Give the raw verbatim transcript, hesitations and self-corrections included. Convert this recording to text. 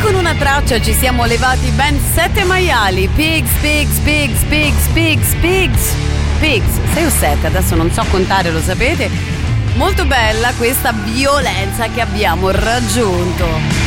con una traccia ci siamo levati ben sette maiali. Pigs, pigs, pigs, pigs, pigs, pigs. Pigs, sei o sette? Adesso non so contare, lo sapete? Molto bella questa violenza che abbiamo raggiunto.